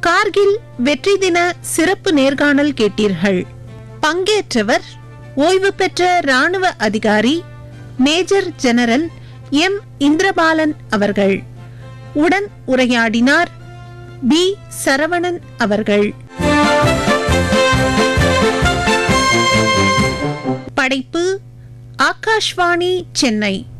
கார்கில் வெற்றி தின சிறப்பு நேர்காணல் கேட்டீர்கள். பங்கேற்றவர் ஓய்வு பெற்ற ராணுவ அதிகாரி மேஜர் ஜெனரல் எம். இந்திரபாலன் அவர்கள். உடன் உரையாடினார் பி. சரவணன் அவர்கள். படைப்பு ஆகாஷ்வாணி சென்னை.